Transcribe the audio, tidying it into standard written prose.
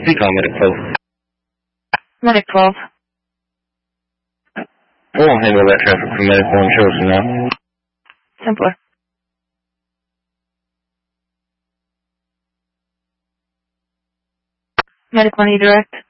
Speak on Medic 12. Medic 12. We'll handle that traffic from Medic 1 chosen now. Simpler. Medic 1 E direct.